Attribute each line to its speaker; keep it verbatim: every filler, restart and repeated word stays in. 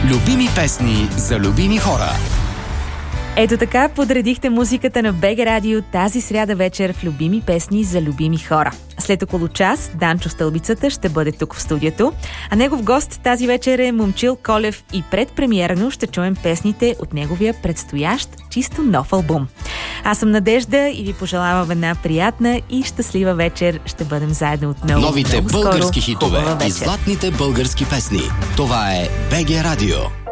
Speaker 1: Любими песни за любими хора.
Speaker 2: Ето така подредихте музиката на БГ Радио тази сряда вечер в любими песни за любими хора. След около час Данчо Стълбицата ще бъде тук в студиото, а негов гост тази вечер е Момчил Колев и предпремиерно ще чуем песните от неговия предстоящ чисто нов албум. Аз съм Надежда и ви пожелавам една приятна и щастлива вечер. Ще бъдем заедно отново.
Speaker 1: Новите
Speaker 2: много
Speaker 1: български
Speaker 2: скоро.
Speaker 1: хитове и златните български песни. Това е БГ Радио.